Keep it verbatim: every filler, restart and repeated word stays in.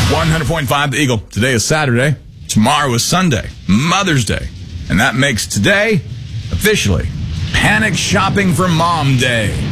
one hundred point five The Eagle. Today is Saturday. Tomorrow is Sunday, Mother's Day. And that makes today, officially, Panic Shopping for Mom Day.